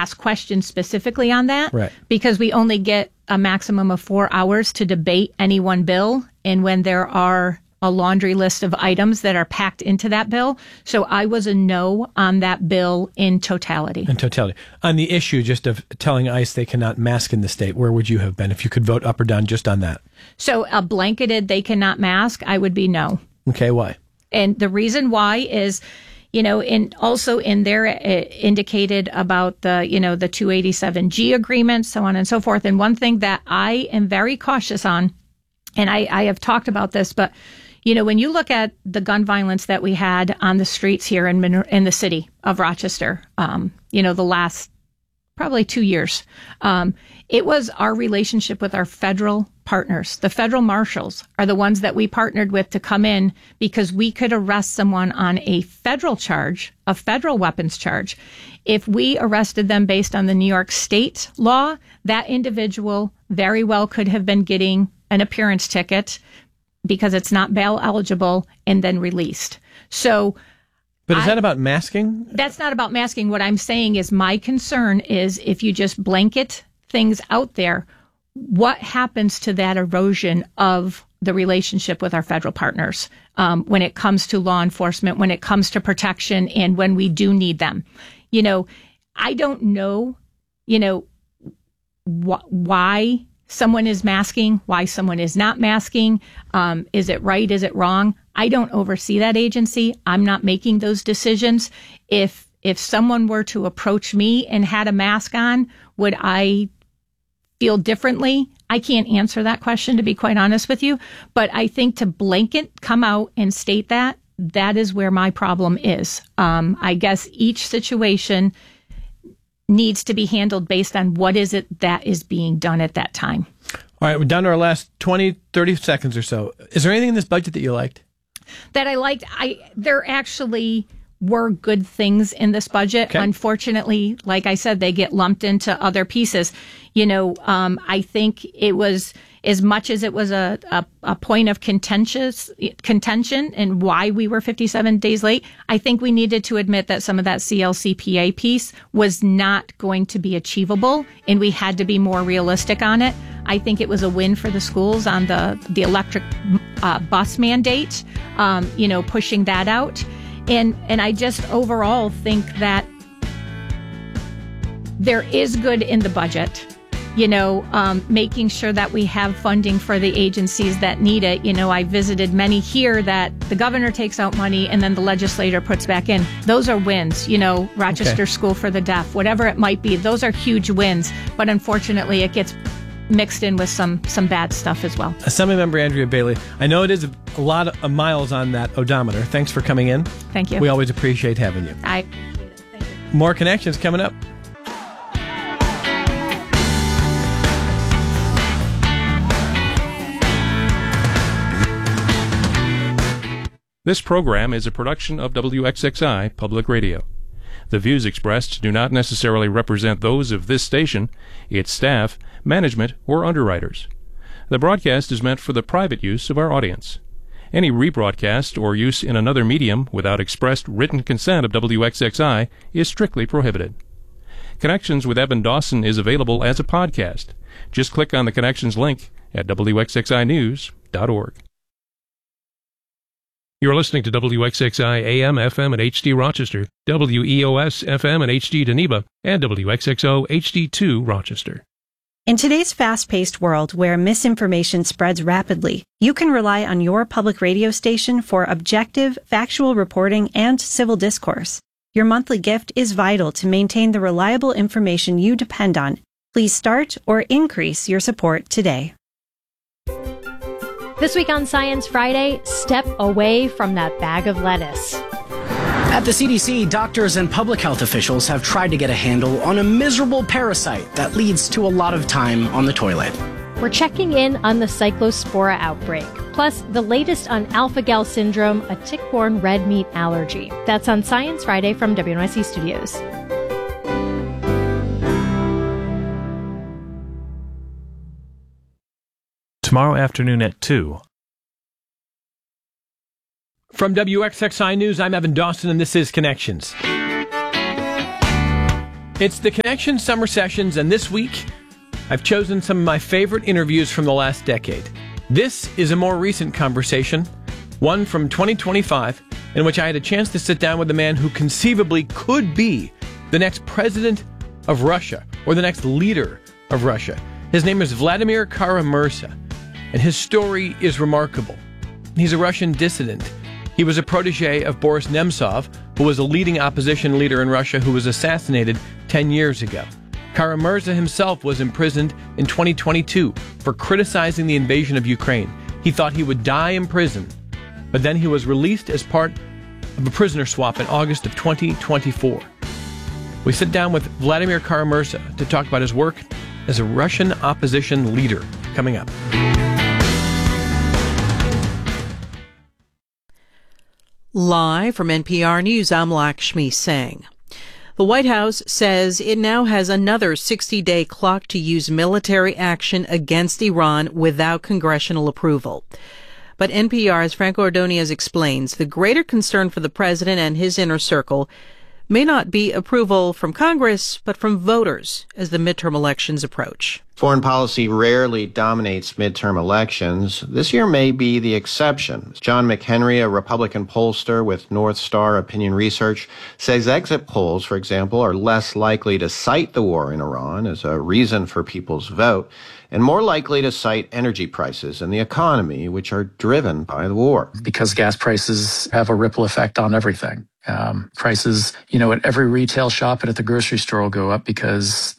ask questions specifically on that, right, because we only get a maximum of 4 hours to debate any one bill, and when there are a laundry list of items that are packed into that bill. So I was a no on that bill in totality. On the issue just of telling ICE they cannot mask in the state, where would you have been if you could vote up or down just on that? So a blanketed they cannot mask, I would be no. Okay, why? And the reason why is, and also in there it indicated about the 287G agreement, so on and so forth. And one thing that I am very cautious on, and I have talked about this, but when you look at the gun violence that we had on the streets here in the city of Rochester, the last probably 2 years, it was our relationship with our federal partners. The federal marshals are the ones that we partnered with to come in because we could arrest someone on a federal charge, a federal weapons charge. If we arrested them based on the New York State law, that individual very well could have been getting an appearance ticket because it's not bail eligible and then released. So, but is that about masking? That's not about masking. What I'm saying is my concern is if you just blanket things out there, what happens to that erosion of the relationship with our federal partners when it comes to law enforcement, when it comes to protection, and when we do need them? I don't know, why someone is masking, why someone is not masking. Is it right? Is it wrong? I don't oversee that agency. I'm not making those decisions. If someone were to approach me and had a mask on, would I feel differently? I can't answer that question, to be quite honest with you. But I think to blanket come out and state that is where my problem is. I guess each situation needs to be handled based on what is it that is being done at that time. All right, we're down to our last 20, 30 seconds or so. Is there anything in this budget that you liked? That I liked? There actually were good things in this budget. Okay. Unfortunately, like I said, they get lumped into other pieces. I think it was, as much as it was a point of contention and why we were 57 days late, I think we needed to admit that some of that CLCPA piece was not going to be achievable, and we had to be more realistic on it. I think it was a win for the schools on the electric bus mandate, pushing that out. And I just overall think that there is good in the budget, making sure that we have funding for the agencies that need it. I visited many here that the governor takes out money and then the legislator puts back in. Those are wins, Rochester School for the Deaf, whatever it might be. Those are huge wins. But unfortunately, it gets mixed in with some bad stuff as well. Assemblymember Andrea Bailey, I know it is a lot of miles on that odometer. Thanks for coming in. Thank you. We always appreciate having you. I appreciate it. Thank you. More Connections coming up. This program is a production of WXXI Public Radio. The views expressed do not necessarily represent those of this station, its staff, management, or underwriters. The broadcast is meant for the private use of our audience. Any rebroadcast or use in another medium without expressed written consent of WXXI is strictly prohibited. Connections with Evan Dawson is available as a podcast. Just click on the Connections link at WXXInews.org. You're listening to WXXI AM, FM, and HD Rochester, WEOS, FM, and HD Geneva, and WXXO HD2 Rochester. In today's fast-paced world where misinformation spreads rapidly, you can rely on your public radio station for objective, factual reporting and civil discourse. Your monthly gift is vital to maintain the reliable information you depend on. Please start or increase your support today. This week on Science Friday, step away from that bag of lettuce. At the CDC, doctors and public health officials have tried to get a handle on a miserable parasite that leads to a lot of time on the toilet. We're checking in on the Cyclospora outbreak, plus the latest on alpha-gal syndrome, a tick-borne red meat allergy. That's on Science Friday from WNYC Studios. Tomorrow afternoon at 2. From WXXI News, I'm Evan Dawson, and this is Connections. It's the Connection Summer Sessions, and this week, I've chosen some of my favorite interviews from the last decade. This is a more recent conversation, one from 2025, in which I had a chance to sit down with a man who conceivably could be the next president of Russia, or the next leader of Russia. His name is Vladimir Kara-Murza, and his story is remarkable. He's a Russian dissident. He was a protege of Boris Nemtsov, who was a leading opposition leader in Russia who was assassinated 10 years ago. Kara-Murza himself was imprisoned in 2022 for criticizing the invasion of Ukraine. He thought he would die in prison, but then he was released as part of a prisoner swap in August of 2024. We sit down with Vladimir Kara-Murza to talk about his work as a Russian opposition leader. Coming up. Live from NPR News, I'm Lakshmi Singh. The White House says it now has another 60-day clock to use military action against Iran without congressional approval. But NPR's Franco Ordonez explains the greater concern for the president and his inner circle may not be approval from Congress, but from voters as the midterm elections approach. Foreign policy rarely dominates midterm elections. This year may be the exception. John McHenry, a Republican pollster with North Star Opinion Research, says exit polls, for example, are less likely to cite the war in Iran as a reason for people's vote, and more likely to cite energy prices and the economy, which are driven by the war. Because gas prices have a ripple effect on everything. Prices, at every retail shop and at the grocery store will go up because,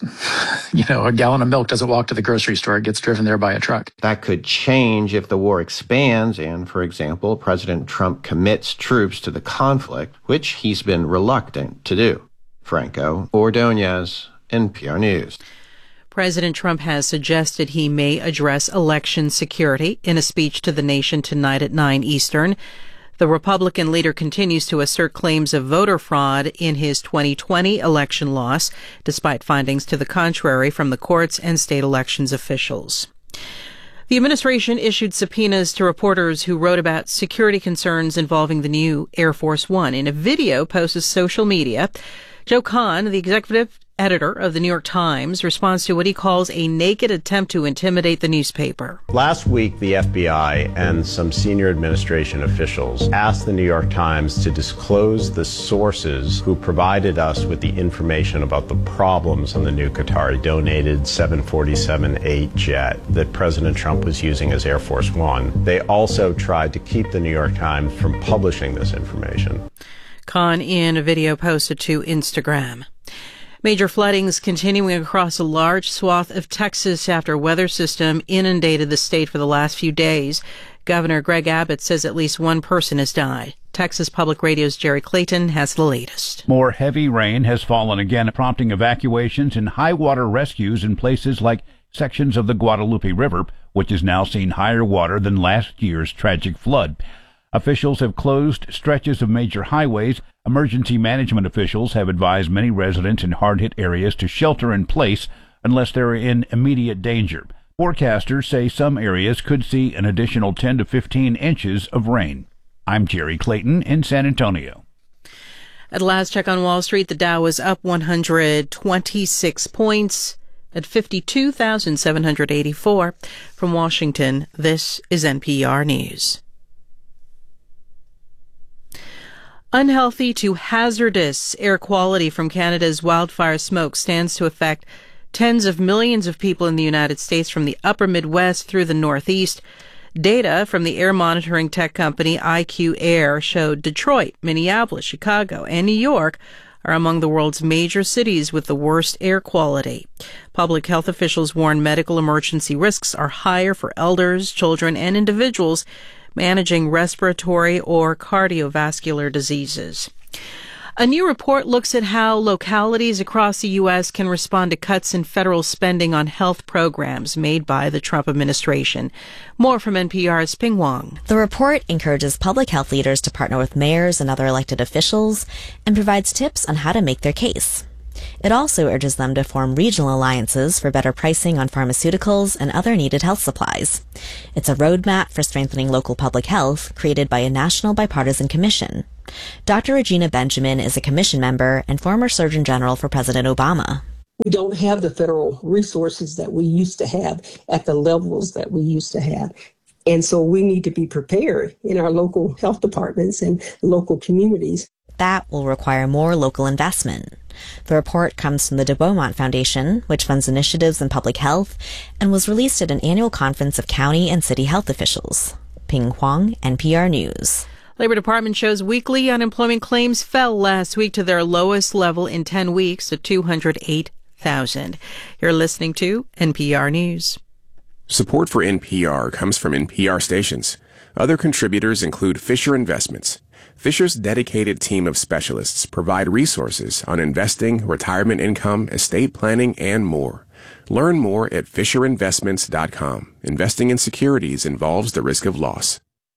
a gallon of milk doesn't walk to the grocery store. It gets driven there by a truck. That could change if the war expands and, for example, President Trump commits troops to the conflict, which he's been reluctant to do. Franco Ordonez, NPR News. President Trump has suggested he may address election security in a speech to the nation tonight at 9 Eastern. The Republican leader continues to assert claims of voter fraud in his 2020 election loss, despite findings to the contrary from the courts and state elections officials. The administration issued subpoenas to reporters who wrote about security concerns involving the new Air Force One. In a video posted to social media, Joe Kahn, the executive editor of the New York Times, responds to what he calls a naked attempt to intimidate the newspaper. Last week, the FBI and some senior administration officials asked the New York Times to disclose the sources who provided us with the information about the problems on the new Qatari-donated 747-8 jet that President Trump was using as Air Force One. They also tried to keep the New York Times from publishing this information. Kahn in a video posted to Instagram. Major floodings continuing across a large swath of Texas after a weather system inundated the state for the last few days. Governor Greg Abbott says at least one person has died. Texas Public Radio's Jerry Clayton has the latest. More heavy rain has fallen again, prompting evacuations and high water rescues in places like sections of the Guadalupe River, which has now seen higher water than last year's tragic flood. Officials have closed stretches of major highways. Emergency management officials have advised many residents in hard-hit areas to shelter in place unless they're in immediate danger. Forecasters say some areas could see an additional 10 to 15 inches of rain. I'm Jerry Clayton in San Antonio. At last check on Wall Street, the Dow was up 126 points at 52,784. From Washington, this is NPR News. Unhealthy to hazardous air quality from Canada's wildfire smoke stands to affect tens of millions of people in the United States from the upper Midwest through the Northeast. Data from the air monitoring tech company IQ Air showed Detroit, Minneapolis, Chicago, and New York are among the world's major cities with the worst air quality. Public health officials warn medical emergency risks are higher for elders, children, and individuals managing respiratory or cardiovascular diseases. A new report looks at how localities across the U.S. can respond to cuts in federal spending on health programs made by the Trump administration. More from NPR's Ping Wong. The report encourages public health leaders to partner with mayors and other elected officials and provides tips on how to make their case. It also urges them to form regional alliances for better pricing on pharmaceuticals and other needed health supplies. It's a roadmap for strengthening local public health created by a national bipartisan commission. Dr. Regina Benjamin is a commission member and former Surgeon General for President Obama. We don't have the federal resources that we used to have at the levels that we used to have. And so we need to be prepared in our local health departments and local communities. That will require more local investment. The report comes from the de Beaumont Foundation, which funds initiatives in public health, and was released at an annual conference of county and city health officials. Ping Huang, NPR News. Labor Department shows weekly unemployment claims fell last week to their lowest level in 10 weeks to 208,000. You're listening to NPR News. Support for NPR comes from NPR stations. Other contributors include Fisher Investments. Fisher's dedicated team of specialists provide resources on investing, retirement income, estate planning, and more. Learn more at FisherInvestments.com. Investing in securities involves the risk of loss.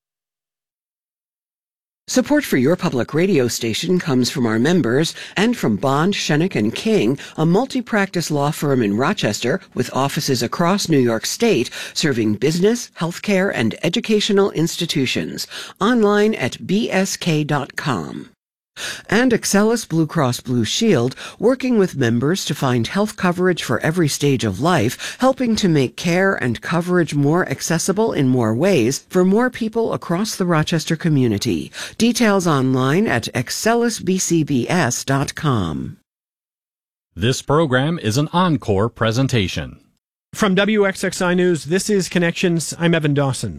Support for your public radio station comes from our members and from Bond, Schoeneck & King, a multi-practice law firm in Rochester with offices across New York State, serving business, healthcare, and educational institutions. Online at bsk.com. And Excellus Blue Cross Blue Shield, working with members to find health coverage for every stage of life, helping to make care and coverage more accessible in more ways for more people across the Rochester community. Details online at excellusbcbs.com. This program is an encore presentation. From WXXI News, this is Connections. I'm Evan Dawson.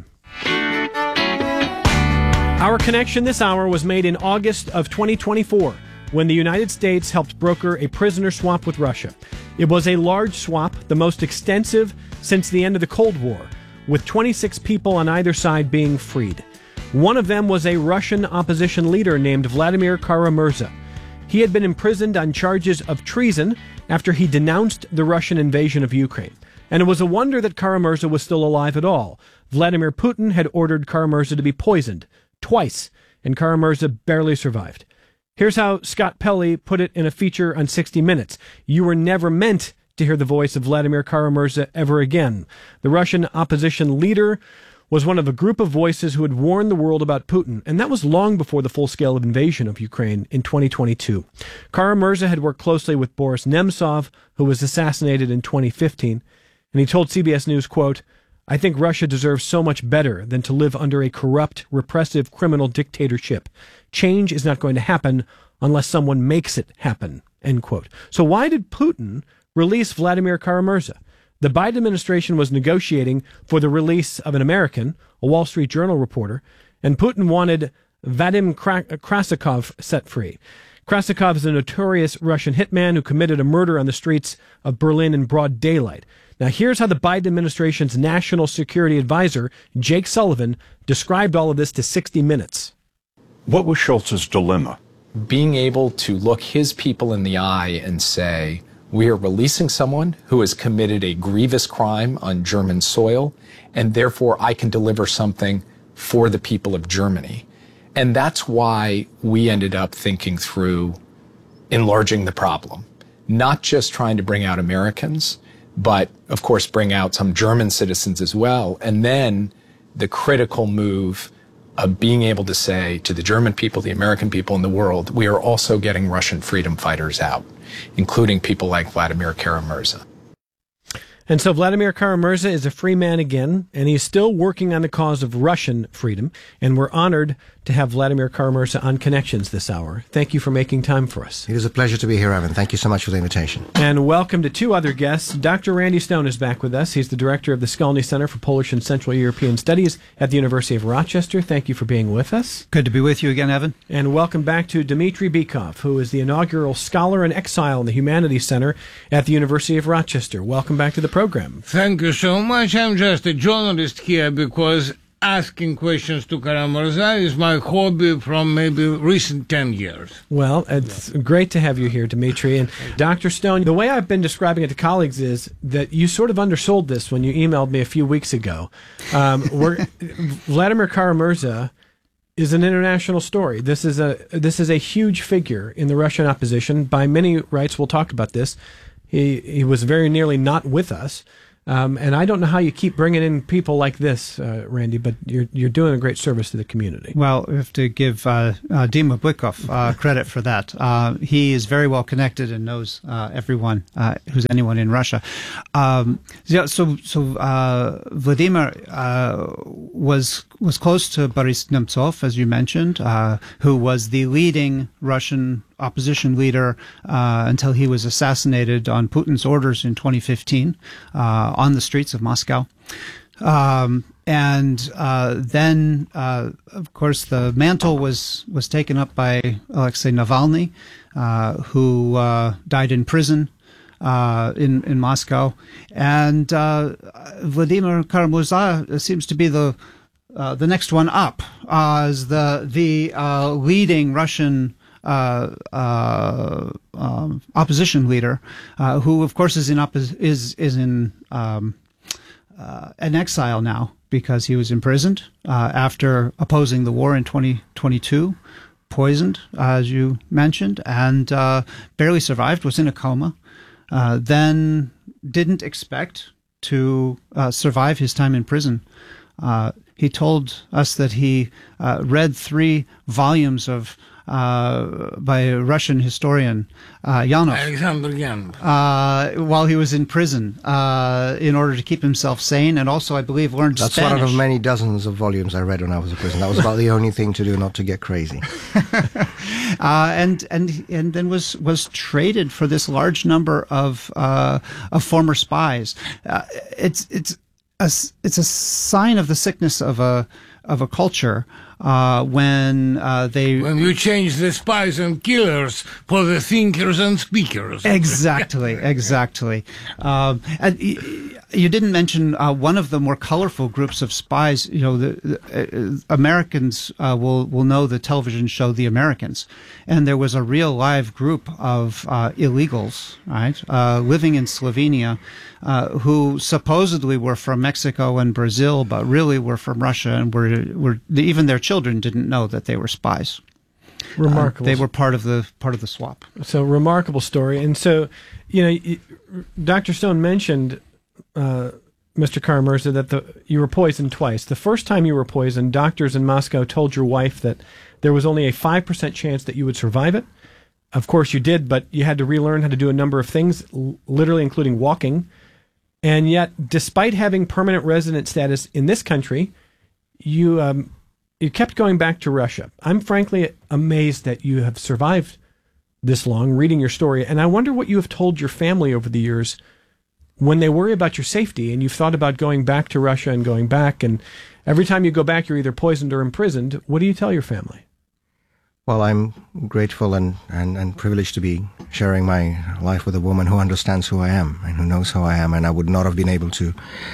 Our connection this hour was made in August of 2024 when the United States helped broker a prisoner swap with Russia. It was a large swap, the most extensive since the end of the Cold War, with 26 people on either side being freed. One of them was a Russian opposition leader named Vladimir Kara-Murza. He had been imprisoned on charges of treason after he denounced the Russian invasion of Ukraine. And it was a wonder that Kara-Murza was still alive at all. Vladimir Putin had ordered Kara-Murza to be poisoned twice, and Kara-Murza barely survived. Here's how Scott Pelley put it in a feature on 60 Minutes. You were never meant to hear the voice of Vladimir Kara-Murza ever again. The Russian opposition leader was one of a group of voices who had warned the world about Putin, and that was long before the full-scale invasion of Ukraine in 2022. Kara-Murza had worked closely with Boris Nemtsov, who was assassinated in 2015, and he told CBS News, quote, I think Russia deserves so much better than to live under a corrupt, repressive, criminal dictatorship. Change is not going to happen unless someone makes it happen, end quote. So why did Putin release Vladimir Kara-Murza? The Biden administration was negotiating for the release of an American, a Wall Street Journal reporter, and Putin wanted Vadim Krasikov set free. Krasikov is a notorious Russian hitman who committed a murder on the streets of Berlin in broad daylight. Now, here's how the Biden administration's national security advisor, Jake Sullivan, described all of this to 60 Minutes. What was Schultz's dilemma? Being able to look his people in the eye and say, we are releasing someone who has committed a grievous crime on German soil, and therefore I can deliver something for the people of Germany. And that's why we ended up thinking through enlarging the problem, not just trying to bring out Americans, but of course bring out some German citizens as well. And then the critical move of being able to say to the German people, the American people in the world, we are also getting Russian freedom fighters out, including people like Vladimir Kara-Murza. And so Vladimir Kara-Murza is a free man again, and he's still working on the cause of Russian freedom. And we're honored to have Vladimir Kara-Murza on Connections this hour. Thank you for making time for us. It is a pleasure to be here, Evan. Thank you so much for the invitation. And welcome to two other guests. Dr. Randy Stone is back with us. He's the director of the Skolny Center for Polish and Central European Studies at the University of Rochester. Thank you for being with us. Good to be with you again, Evan. And welcome back to Dmitry Bykov, who is the inaugural scholar in exile in the Humanities Center at the University of Rochester. Welcome back to the program. Thank you so much. I'm just a journalist here because asking questions to Kara-Murza is my hobby from maybe recent 10 years. Well, it's great to have you here, Dmitry. And Dr. Stone, the way I've been describing it to colleagues is that you sort of undersold this when you emailed me a few weeks ago. Vladimir Kara-Murza is an international story. This is a huge figure in the Russian opposition. By many rights, we'll talk about this. He was very nearly not with us. And I don't know how you keep bringing in people like this, Randy, but you're doing a great service to the community. Well, we have to give Dima Blikov credit for that. He is very well connected and knows everyone who's anyone in Russia. So Vladimir was close to Boris Nemtsov, as you mentioned, who was the leading Russian opposition leader until he was assassinated on Putin's orders in 2015 on the streets of Moscow. Then, of course, the mantle was taken up by Alexei Navalny, who died in prison in Moscow. And Vladimir Kara-Murza seems to be the next one up as the leading Russian opposition leader, who of course is in exile now because he was imprisoned after opposing the war in 2022, poisoned, as you mentioned, and barely survived, was in a coma, then didn't expect to survive his time in prison. He told us that he read 3 volumes of by a Russian historian, Yanov, Alexander Yanov, while he was in prison, in order to keep himself sane, and also, I believe, learned Spanish. That's one of many dozens of volumes I read when I was in prison. That was about the only thing to do not to get crazy. And then was traded for this large number of former spies. It's a sign of the sickness of a culture when you change the spies and killers for the thinkers and speakers. Exactly. And you didn't mention one of the more colorful groups of spies. The Americans will know the television show The Americans, and there was a real live group of illegals, right, living in Slovenia, who supposedly were from Mexico and Brazil, but really were from Russia, and were even their children didn't know that they were spies. Remarkable. They were part of the swap. So remarkable story. And so, Dr. Stone mentioned, Mr. Kara-Murza, that you were poisoned twice. The first time you were poisoned, doctors in Moscow told your wife that there was only a 5% chance that you would survive it. Of course you did, but you had to relearn how to do a number of things, literally including walking. And yet, despite having permanent resident status in this country, you kept going back to Russia. I'm frankly amazed that you have survived this long, reading your story. And I wonder what you have told your family over the years when they worry about your safety and you've thought about going back to Russia and going back. And every time you go back, you're either poisoned or imprisoned. What do you tell your family? Well, I'm grateful and privileged to be sharing my life with a woman who understands who I am and who knows who I am. And I would not have been able to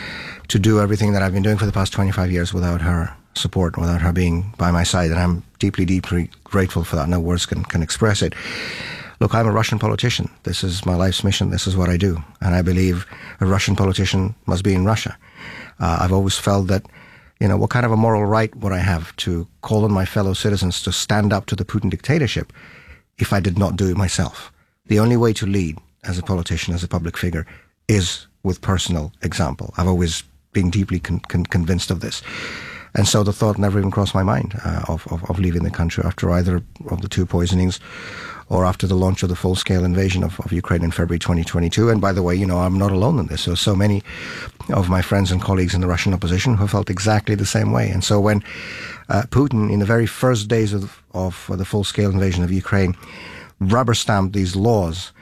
do everything that I've been doing for the past 25 years without her support, without her being by my side. And I'm deeply, deeply grateful for that. No words can express it. Look, I'm a Russian politician. This is my life's mission. This is what I do. And I believe a Russian politician must be in Russia. I've always felt that, what kind of a moral right would I have to call on my fellow citizens to stand up to the Putin dictatorship if I did not do it myself? The only way to lead as a politician, as a public figure, is with personal example. I've always been deeply convinced of this. And so the thought never even crossed my mind of leaving the country after either of the 2 poisonings or after the launch of the full-scale invasion of Ukraine in February 2022. And by the way, I'm not alone in this. There are so many of my friends and colleagues in the Russian opposition who felt exactly the same way. And so when Putin, in the very first days of the full-scale invasion of Ukraine, rubber-stamped these laws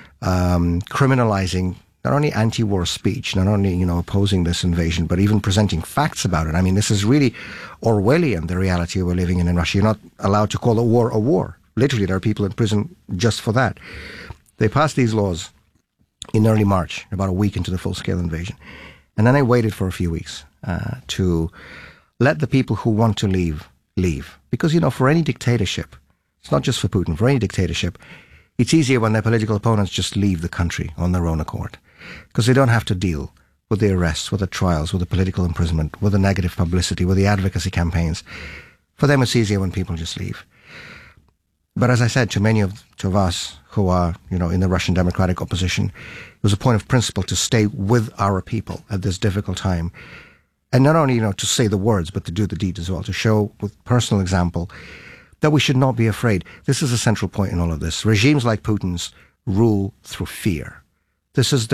criminalizing not only anti-war speech, not only, opposing this invasion, but even presenting facts about it. I mean, this is really Orwellian, the reality we're living in Russia. You're not allowed to call a war a war. Literally, there are people in prison just for that. They passed these laws in early March, about a week into the full-scale invasion. And then I waited for a few weeks to let the people who want to leave. Because, for any dictatorship, it's not just for Putin, for any dictatorship, it's easier when their political opponents just leave the country on their own accord. Because they don't have to deal with the arrests, with the trials, with the political imprisonment, with the negative publicity, with the advocacy campaigns. For them, it's easier when people just leave. But as I said, to many of us who are, in the Russian democratic opposition, it was a point of principle to stay with our people at this difficult time. And not only, to say the words, but to do the deed as well, to show with personal example that we should not be afraid. This is a central point in all of this. Regimes like Putin's rule through fear. This is the